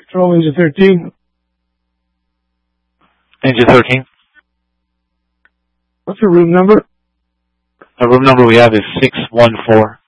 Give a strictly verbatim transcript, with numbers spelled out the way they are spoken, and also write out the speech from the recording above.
Control Engine thirteen. Engine thirteen. What's the room number? The room number we have is six one four.